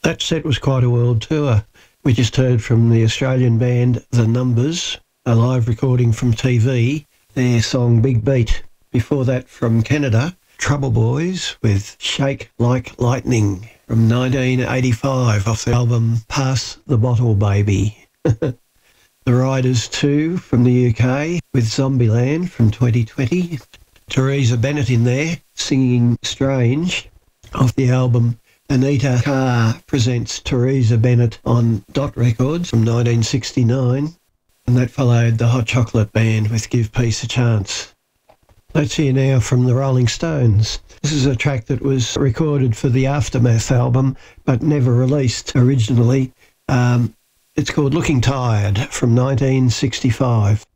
That set was quite a world tour. We just heard from the Australian band The Numbers, a live recording from TV, their song Big Beat. Before that, from Canada, Trouble Boys with Shake Like Lightning from 1985 off the album Pass the Bottle Baby. The Riders 2 from the UK with Zombieland from 2020. Teresa Bennett in there singing Strange off the album Anita Carr Presents Teresa Bennett on Dot Records from 1969. And that followed the Hot Chocolate Band with Give Peace a Chance. Let's hear now from the Rolling Stones. This is a track that was recorded for the Aftermath album but never released originally. It's called Looking Tired from 1965.